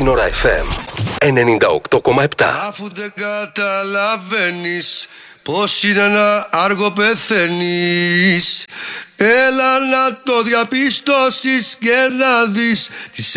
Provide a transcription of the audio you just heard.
Σύνορα FM 98,7. Αφού δεν καταλαβαίνεις πως είναι να άργο πεθαίνεις, έλα να το διαπιστώσεις και να δεις τις